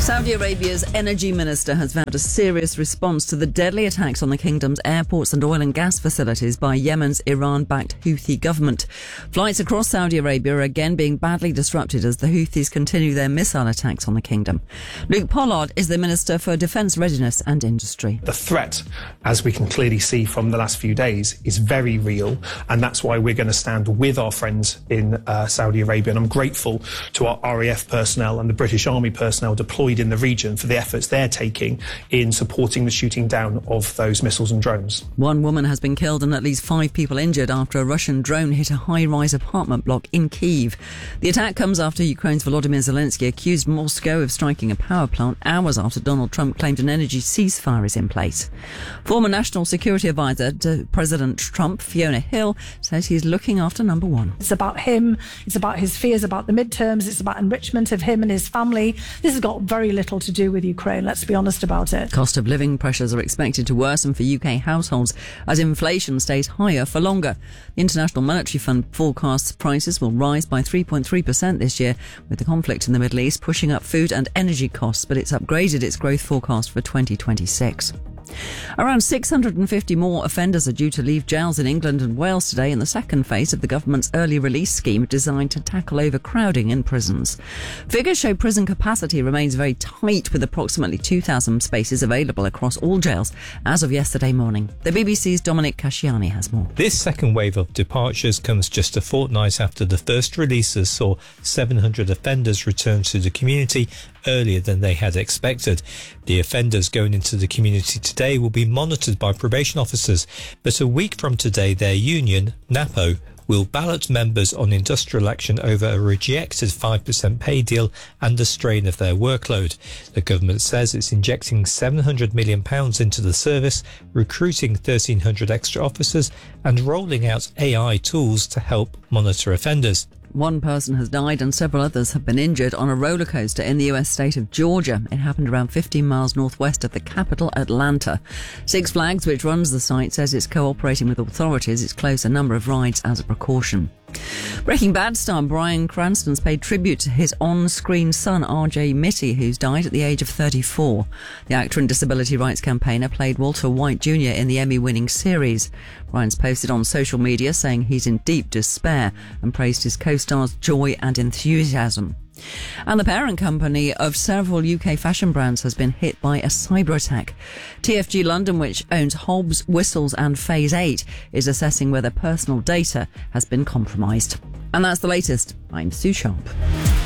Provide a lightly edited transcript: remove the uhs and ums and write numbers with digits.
Saudi Arabia's energy minister has vowed a serious response to the deadly attacks on the kingdom's airports and oil and gas facilities by Yemen's Iran-backed Houthi government. Flights across Saudi Arabia are again being badly disrupted as the Houthis continue their missile attacks on the kingdom. Luke Pollard is the Minister for Defence Readiness and Industry. The threat, as we can clearly see from the last few days, is very real, and that's why we're going to stand with our friends in Saudi Arabia. And I'm grateful to our RAF personnel and the British Army personnel deployed in the region for the efforts they're taking in supporting the shooting down of those missiles and drones. One woman has been killed and at least 5 people injured after a Russian drone hit a high-rise apartment block in Kyiv. The attack comes after Ukraine's Volodymyr Zelensky accused Moscow of striking a power plant hours after Donald Trump claimed an energy ceasefire is in place. Former National Security Advisor to President Trump, Fiona Hill, says he's looking after number one. It's about him, it's about his fears about the midterms, it's about enrichment of him and his family. This has got very little to do with Ukraine, let's be honest about it. Cost of living pressures are expected to worsen for UK households as inflation stays higher for longer. The International Monetary Fund forecasts prices will rise by 3.3% this year, with the conflict in the Middle East pushing up food and energy costs, but it's upgraded its growth forecast for 2026. Around 650 more offenders are due to leave jails in England and Wales today in the second phase of the government's early release scheme designed to tackle overcrowding in prisons. Figures show prison capacity remains very tight, with approximately 2,000 spaces available across all jails as of yesterday morning. The BBC's Dominic Casciani has more. This second wave of departures comes just a fortnight after the first releases saw 700 offenders return to the community earlier than they had expected. The offenders going into the community today will be monitored by probation officers, but a week from today their union, NAPO, will ballot members on industrial action over a rejected 5% pay deal and the strain of their workload. The government says it's injecting £700 million into the service, recruiting 1,300 extra officers and rolling out AI tools to help monitor offenders. One person has died and several others have been injured on a roller coaster in the US state of Georgia. It happened around 15 miles northwest of the capital, Atlanta. Six Flags, which runs the site, says it's cooperating with authorities. It's closed a number of rides as a precaution. Breaking Bad star Bryan Cranston's paid tribute to his on-screen son RJ Mitty, who's died at the age of 34. The actor and disability rights campaigner played Walter White Jr. in the Emmy-winning series. Bryan's posted on social media saying he's in deep despair and praised his co-star's joy and enthusiasm. And the parent company of several UK fashion brands has been hit by a cyber attack. TFG London, which owns Hobbs, Whistles and Phase 8, is assessing whether personal data has been compromised. And that's the latest. I'm Sue Sharp.